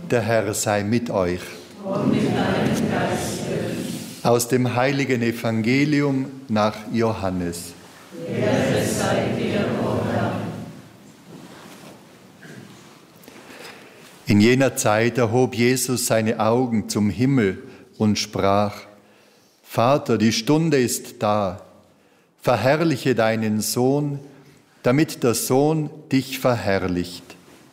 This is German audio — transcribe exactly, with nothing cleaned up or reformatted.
Der Herr sei mit euch. Und mit deinem Geiste. Aus dem heiligen Evangelium nach Johannes. Ehre sei dir, o Herr. In jener Zeit erhob Jesus seine Augen zum Himmel und sprach: Vater, die Stunde ist da. Verherrliche deinen Sohn, damit der Sohn dich verherrlicht.